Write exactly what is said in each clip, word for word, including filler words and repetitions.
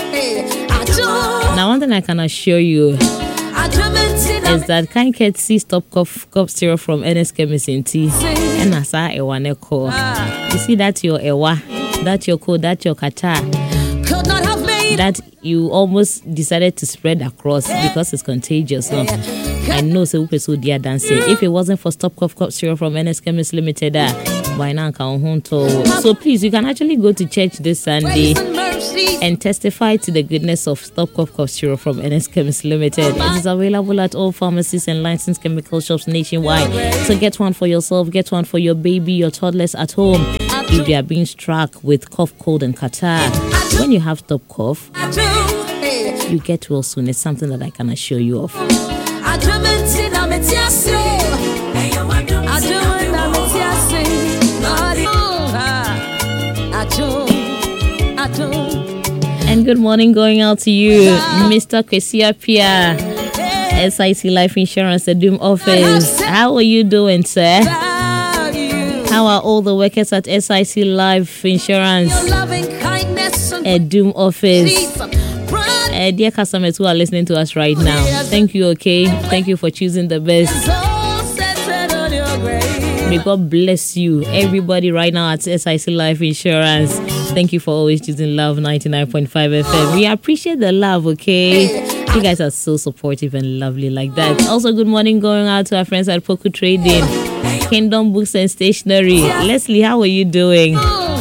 Now, one thing I can assure you is that can't get see stop cough cough syrup from N S Chemist in tea and as I ewa neko. You see that your ewa, that your cold, that your kata, that you almost decided to spread across because it's contagious. No? I know so so dear dancing. If it wasn't for stop cough cough syrup from N S Chemist Limited, by now so please you can actually go to church this Sunday and testify to the goodness of Stop Cough Cough Syrup from N S Chemist Limited. It is available at all pharmacies and licensed chemical shops nationwide. So get one for yourself, get one for your baby, your toddlers at home. If they are being struck with cough, cold, and catarrh, when you have stop cough, you get well soon. It's something that I can assure you of. And good morning going out to you, Mister Kwesia Pia, S I C Life Insurance at Doom Office. How are you doing, sir? How are all the workers at S I C Life Insurance at Doom Office? Uh, dear customers who are listening to us right now, thank you, okay? Thank you for choosing the best. May God bless you, everybody right now at S I C Life Insurance. Thank you for always choosing Love ninety-nine point five F M. We appreciate the love, okay? You guys are so supportive and lovely like that. Also, good morning going out to our friends at Poku Trading, Kingdom Books and Stationery. Leslie, how are you doing?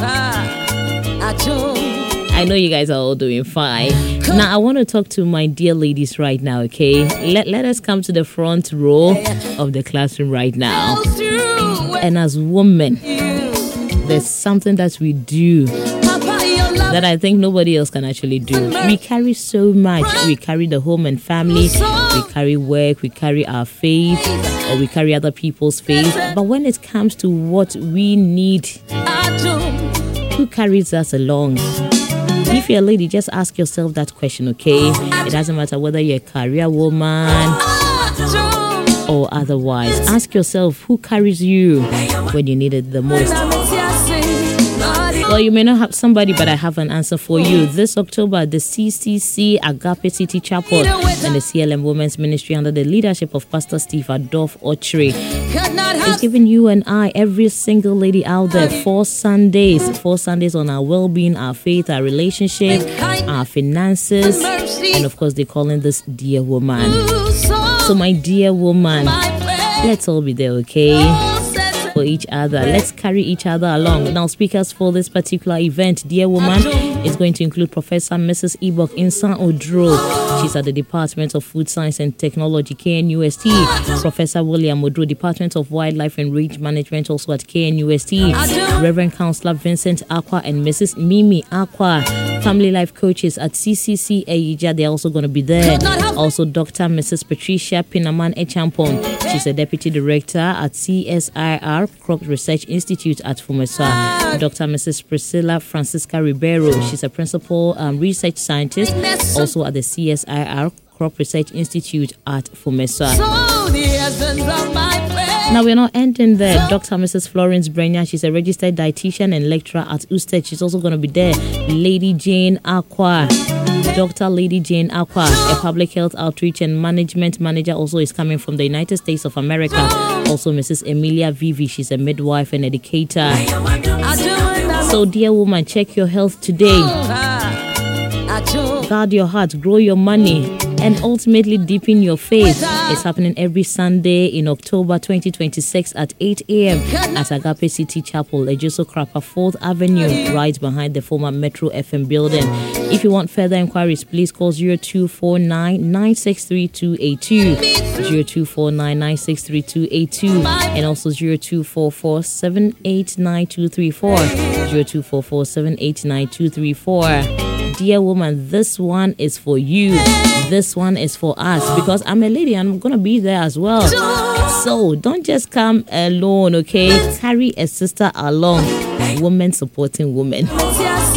I know you guys are all doing fine. Now, I want to talk to my dear ladies right now, okay? Let, let us come to the front row of the classroom right now. And as women, there's something that we do that I think nobody else can actually do. We carry so much. We carry the home and family. We carry work. We carry our faith. Or we carry other people's faith. But when it comes to what we need, who carries us along? If you're a lady, just ask yourself that question, okay? It doesn't matter whether you're a career woman or otherwise. Ask yourself, who carries you when you need it the most? Well, you may not have somebody, but I have an answer for you. This October, the C C C Agape City Chapel and the C L M Women's Ministry under the leadership of Pastor Steve Adolf Ochre is giving you and I, every single lady out there, four Sundays. Four Sundays on our well-being, our faith, our relationship, our finances, and of course, they're calling this Dear Woman. So, my dear woman, let's all be there, okay? For each other. Let's carry each other along. Now, speakers for this particular event, Dear Woman, is going to include Professor Missus Ibok Insan Odro. She's at the Department of Food Science and Technology, K N U S T. Professor William Odro, Department of Wildlife and Range Management, also at K N U S T. Reverend Councillor Vincent Aqua and Missus Mimi Aqua, Family Life Coaches at C C C Eija. They're also going to be there. Also, Doctor Missus Patricia Pinaman Echampon. She's a Deputy Director at C S I R Crop Research Institute at Fumeswa. Doctor Missus Priscilla Francisca Ribeiro. She's a Principal um, Research Scientist, also at the C S I R Crop Research Institute at Fumeswa. Now, we're not ending there. Doctor Missus Florence Brenya, she's a registered dietitian and lecturer at U S T E D. She's also going to be there. Lady Jane Aqua. Doctor Lady Jane Aqua, a public health outreach and management manager, also is coming from the United States of America. Also, Missus Emilia Vivi, she's a midwife and educator. So, dear woman, check your health today. Guard your heart, grow your money, and ultimately deepen your faith. It's happening every Sunday in October twenty twenty-six at eight a.m. at Agape City Chapel, Ejoso Krapa, fourth Avenue, right behind the former Metro F M building. If you want further inquiries, please call zero two four nine, nine six three two eight two, zero two four nine, nine six three two eight two, and also zero two four four, seven eight nine two three four, zero two four four, seven eight nine two three four. Dear woman, this one is for you. This one is for us, because I'm a lady and I'm going to be there as well. So don't just come alone, okay? Carry a sister along. Women supporting women.